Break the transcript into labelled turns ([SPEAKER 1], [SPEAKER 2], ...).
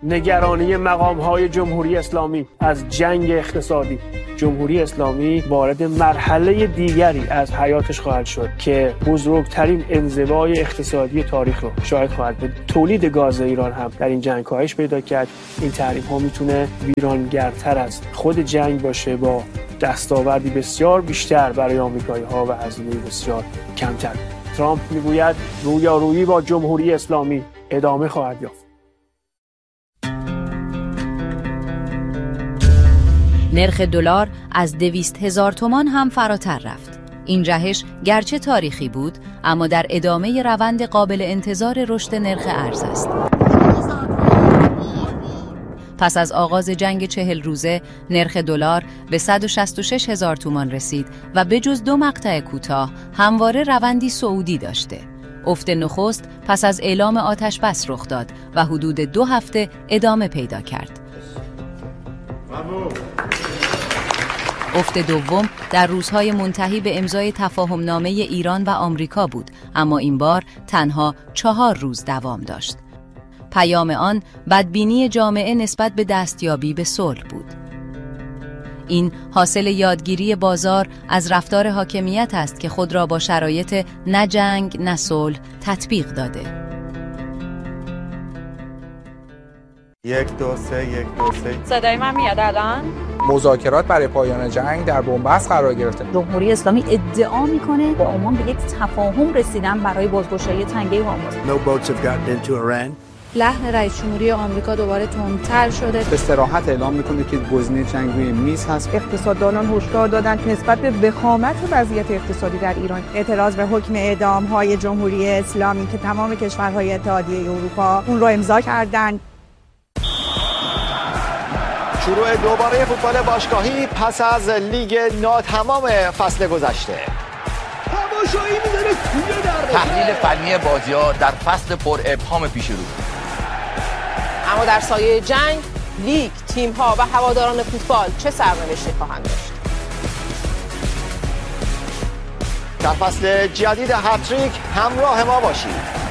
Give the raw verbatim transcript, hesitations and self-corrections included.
[SPEAKER 1] نگرانی مقام‌های جمهوری اسلامی از جنگ اقتصادی. جمهوری اسلامی وارد مرحله دیگری از حیاتش خواهد شد که بزرگترین انزوای اقتصادی تاریخ رو شاهد خواهد بود. تولید گاز ایران هم در این جنگ کاهش پیدا کرد. این تحریم ها میتونه ویرانگرتر از خود جنگ باشه، با دستاوردی بسیار بیشتر برای آمریکایی ها و هزینه بسیار کمتر. ترامپ میگوید رویارویی با جمهوری اسلامی ادامه خواهد یافت.
[SPEAKER 2] نرخ دلار از دویست هزار تومان هم فراتر رفت. این جهش گرچه تاریخی بود، اما در ادامه روند قابل انتظار رشد نرخ ارز است. پس از آغاز جنگ چهل روزه، نرخ دلار به صد و شصت و شش هزار تومان رسید و به جز دو مقطع کوتاه همواره روندی صعودی داشته. افت نخست پس از اعلام آتش بس رخ داد و حدود دو هفته ادامه پیدا کرد. افت دوم در روزهای منتهی به امضای تفاهمنامه ایران و آمریکا بود، اما این بار تنها چهار روز دوام داشت. پیام آن بدبینی جامعه نسبت به دستیابی به صلح بود. این حاصل یادگیری بازار از رفتار حاکمیت است که خود را با شرایط نه جنگ نه صلح تطبیق داده.
[SPEAKER 3] یک دو سه یک دو سه.
[SPEAKER 4] صدای من میاد الان؟
[SPEAKER 5] مذاکرات برای پایان جنگ در بنبست قرار گرفته.
[SPEAKER 6] جمهوری اسلامی ادعا میکنه با عمان به یک تفاهم رسیدن برای بازگشایی تنگه هرمز.
[SPEAKER 7] No boats have gotten into Iran.
[SPEAKER 8] لحن رئیس جمهوری آمریکا دوباره تندتر شده.
[SPEAKER 5] به صراحت اعلام میکنه که گزینه جنگ روی میز هست.
[SPEAKER 9] اقتصاددانان هشدار دادند نسبت به وخامت وضعیت اقتصادی در ایران اعتراض به حکم اعدام‌های جمهوری اسلامی که تمام کشورهای اتحادیه اروپا اون رو امضا کردند.
[SPEAKER 10] شروع دوباره فوتبال باشگاهی پس از لیگ ناتمام فصل گذشته.
[SPEAKER 11] تماشایی می‌ذاره توی در
[SPEAKER 12] تحلیل فنی بازی‌ها در فصل پر ابهام پیش رو.
[SPEAKER 4] اما در سایه جنگ، لیگ، تیم‌ها و هواداران فوتبال چه سرنوشتی خواهند داشت؟
[SPEAKER 10] در فصل جدید هتریک همراه ما باشید.